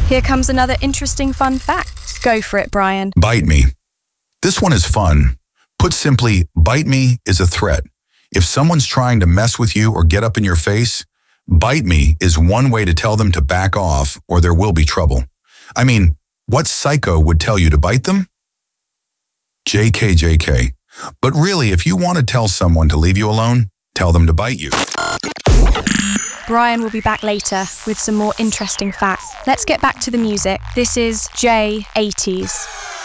Here comes another interesting fun fact. Go for it, Brian. Bite me. This one is fun. Put simply, bite me is a threat. If someone's trying to mess with you or get up in your face, bite me is one way to tell them to back off or there will be trouble. I mean, what psycho would tell you to bite them? JK. But really, if you want to tell someone to leave you alone, tell them to bite you. Brian will be back later with some more interesting facts. Let's get back to the music. This is J80s.